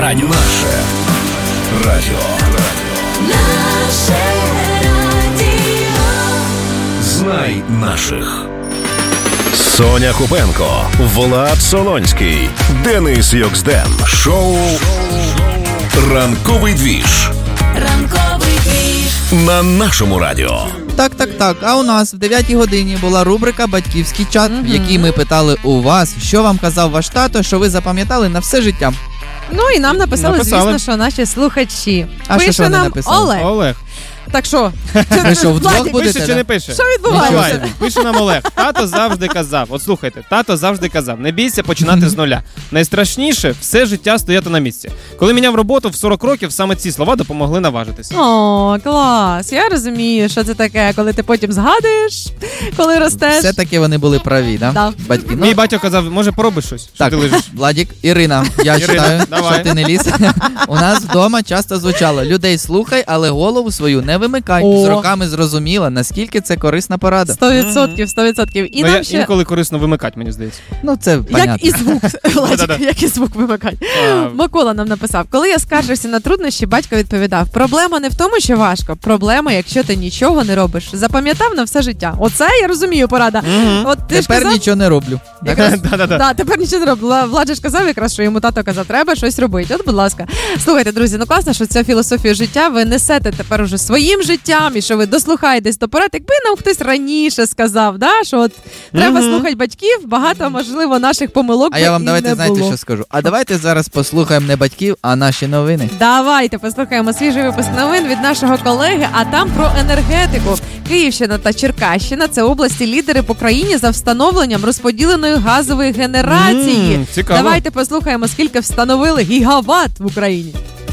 радіо. Наше радіо. Наше радіо. Знай наших. Соня Купенко, Влад Солонський, Денис Йоксден. Шоу «Ранковий двіж». Ранковий двіж. На нашому радіо. Так. А у нас в 9-й годині була рубрика «Батьківський чат», в якій ми питали у вас, що вам казав ваш тато, що ви запам'ятали на все життя. Ну і нам написали, звісно, що наші слухачі. А що вони написали? Олег. Так що? Ви що, вдвох будете? Пише чи не пише? Що відбувається? Пише нам Олег. Тато завжди казав. От слухайте, тато завжди казав. Не бійся починати з нуля. Найстрашніше все життя стояти на місці. Коли міняв роботу в 40 років, саме ці слова допомогли наважитись. О, клас. Я розумію, що це таке, коли ти потім згадуєш, коли ростеш. Все-таки вони були праві, да? Да. Батьки. Мій батько казав, може поробиш щось? Що Так, ти лежиш? Владік, Ірина, я вважаю, давай. що ти не ліз. У нас вдома часто звучало: людей слухай, але голову свою не вимикай. О. З роками зрозуміла, наскільки це корисна порада. 100%. І Ну, нам ще... інколи корисно вимикати, мені здається. Ну, це понятно. Як і звук, Владик, Да-да-да. як і звук вимикай. Микола нам написав: коли я скаржився на труднощі, батько відповідав: проблема не в тому, що важко, проблема, якщо ти нічого не робиш. Запам'ятав на все життя. Оце я розумію порада. От ти ж Тепер казав, нічого не роблю. якраз... Да-да-да. Да, тепер нічого не роблю. Влад же ж казав якраз, що йому тато казав, треба щось робити. От, будь ласка. Слухайте, друзі, ну класно, що цю філософію життя ви несете тепер уже своїм життям і що ви дослухаєтесь до порад. Якби нам хтось раніше сказав, да, що от треба слухати батьків, багато, можливо, наших помилок А я вам і давайте не знаєте, було. що скажу. А давайте зараз послухаємо не батьків, а наші новини. Давайте послухаємо свіжий випуск новин від нашого колеги, а там про енергетику. Київщина та Черкащина – це області-лідери по країні за встановленням розподіленої газової генерації. Цікаво. Давайте послухаємо, скільки встановили гігават в Україні.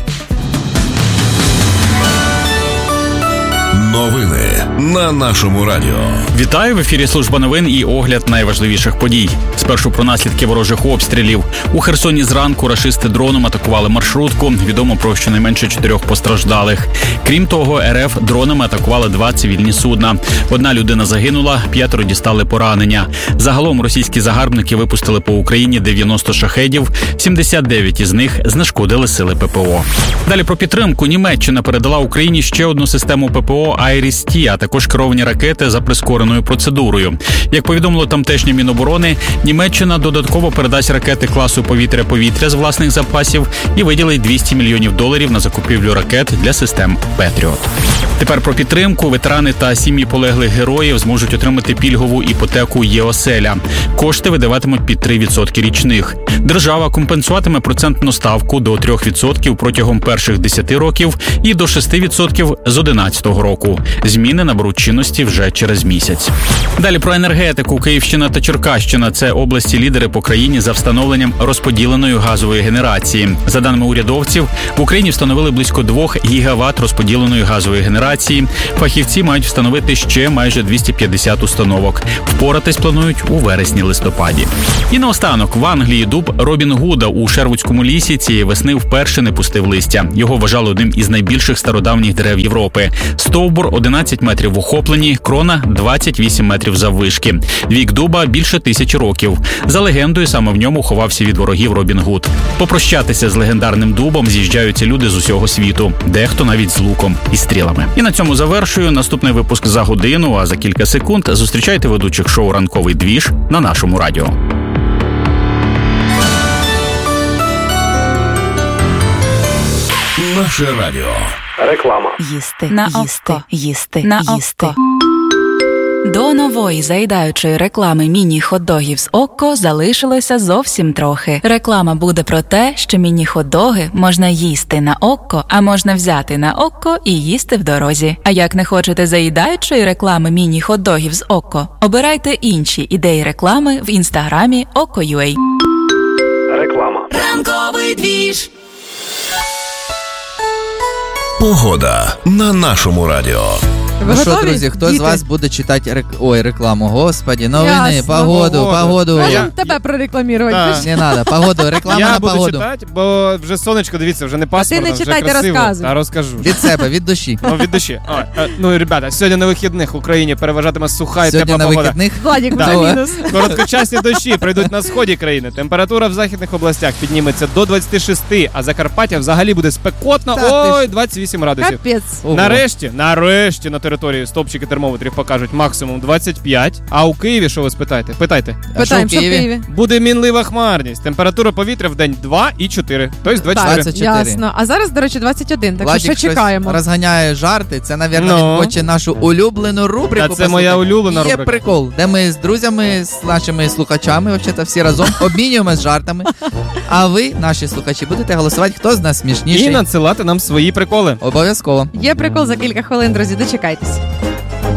Новини на нашому радіо. Вітаю, в ефірі служба новин і огляд найважливіших подій. Спершу про наслідки ворожих обстрілів. У Херсоні зранку рашисти дроном атакували маршрутку. Відомо про щонайменше 4 постраждалих. Крім того, РФ дронами атакували 2 цивільні судна. 1 людина загинула, 5 дістали поранення. Загалом російські загарбники випустили по Україні 90 шахедів, 79 із них знешкодили сили ППО. Далі про підтримку. Німеччина передала Україні ще одну систему ППО «Айріс-Ті», а також керовані ракети за прискореною процедурою. Як повідомило тамтешнє Міноборони, Німеччина додатково передасть ракети класу повітря-повітря з власних запасів і виділить $200 мільйонів на закупівлю ракет для систем «Петріот». Тепер про підтримку. Ветерани та сім'ї полеглих героїв зможуть отримати пільгову іпотеку «Є-оселя». Кошти видаватимуть під 3% річних. Держава компенсуватиме процентну ставку до 3% протягом перших 10 років і до 6% з 2011 року. Зміни наберуть чинності вже через місяць. Далі про енергетику. Київщина та Черкащина – це області-лідери по країні за встановленням розподіленої газової генерації. За даними урядовців, в Україні встановили близько 2 гігават розподіленої газової генерації. Фахівці мають встановити ще майже 250 установок. Впоратись планують у вересні-листопаді. І наостанок, в Англії дуб Робін Гуда у Шервудському лісі цієї весни вперше не пустив листя. Його вважали одним із найбільших стародавніх дерев Європи. Стовбур 11 метрів в охопленні, крона 28 метрів заввишки. Вік дуба більше 1000 років. За легендою, саме в ньому ховався від ворогів Робін Гуд. Попрощатися з легендарним дубом з'їжджаються люди з усього світу. Дехто навіть з луком і стрілами. І на цьому завершую. Наступний випуск за годину, а за кілька секунд зустрічайте ведучих шоу «Ранковий двіж» на нашому радіо. Наше радіо. Реклама. Їсти, їсти. До нової заїдаючої реклами міні-хот-догів з Окко залишилося зовсім трохи. Реклама буде про те, що міні-хот-доги можна їсти на Окко, а можна взяти на Окко і їсти в дорозі. А як не хочете заїдаючої реклами міні-хот-догів з Окко, обирайте інші ідеї реклами в інстаграмі Okko.ua. Реклама. Ранковий двіж. Погода на нашому радіо. Ви Ну що, готові? друзі, хто з Діти? вас буде читати рекламу? Господі, новини, Ясно. погоду. Можемо Я- тебе прорекламувати. Так. Не треба, погоду, реклама Я на буду погоду. читати, бо вже сонечко, дивіться, вже не пасмурно, не вже читай, ти красиво. розказуй. Та розкажу. Від себе, від душі. Ну, від душі. Ну, і, ребята, сьогодні на вихідних в Україні переважатиме суха і Сьогодні тепла на погода. вихідних. Владік, Да. вже мінус. Короткочасні дощі прийдуть на сході країни. Температура в західних областях підніметься до 26, а Закарпаття взагалі буде спекотно. Та ти Ой, ж. 28 градусів. Капець. Ого. Нарешті на території стовпчики термометрів покажуть максимум 25. А у Києві, що ви спитаєте? Питайте. Питаємо, що в Києві? Києві? Буде мінлива хмарність. Температура повітря в день 2 і 4. Тобто 24. 24. Ясно. А зараз, до речі, 21, так що Владик ще щось чекаємо. розганяє жарти. Це, навірно, Ну. він хоче нашу улюблену рубрику. Та це моя послухати. улюблена Є рубрика. прикол, де ми з друзями, з нашими слухачами, взагалі всі разом обмінюємося жартами. А ви, наші слухачі, будете голосувати, хто з нас смішніший. І надсилати нам свої приколи. Обов'язково. Є прикол за кілька хвилин, друзі, дочекайтесь.